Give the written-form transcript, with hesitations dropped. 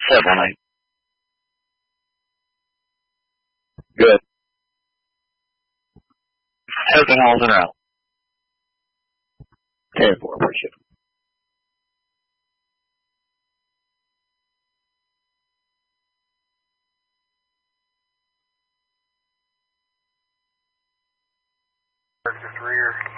7-8. Good. Everything all's in route. 10-4, appreciate it. Just rear.